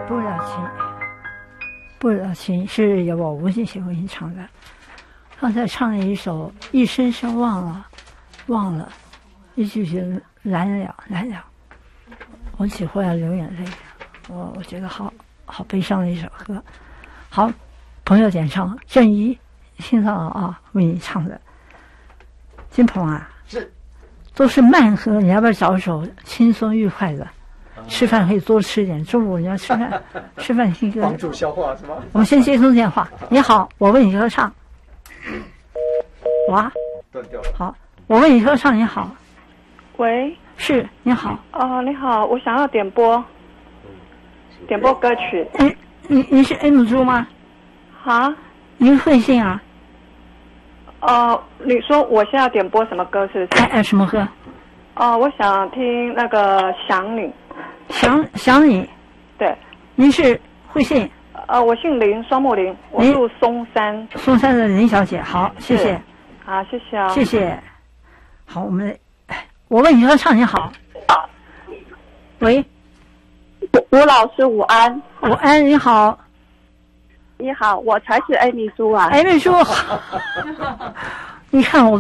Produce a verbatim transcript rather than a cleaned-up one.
不了情，不了情是由我吴信贤为你唱的。刚才唱了一首《一生相忘了》，忘了，一句句难了难了，我几乎要流眼泪。我我觉得好好悲伤的一首歌。好，朋友点唱，郑怡欣赏了啊，为你唱的。金鹏啊， 是， 都是慢歌，你要不要找一首轻松愉快的？吃饭可以多吃一点，中午你要吃饭，吃饭听歌， 帮助消化是吗？ 我们先接通电话。你好，我为你歌唱。哇， 断掉了。 好，我为你歌唱。你好， 喂， 是，你好。 哦，你好，我想要点播，点播歌曲。 哎，你你是 M 猪吗？ 啊？ 您贵姓啊？ 哦，你说我现在要点播什么歌？是不是？ 哎哎，什么歌？ 哦，我想听那个想你。 想想你。 对。 您是贵姓？ 呃，我姓林，双木林，我住松山。 松山的林小姐，好，谢谢。 好，谢谢啊。 谢谢。好，我们，我为你歌唱。你好。喂。 吴老师午安。 午安，你好。 你好，我才是艾米苏啊。 艾米苏，你看我。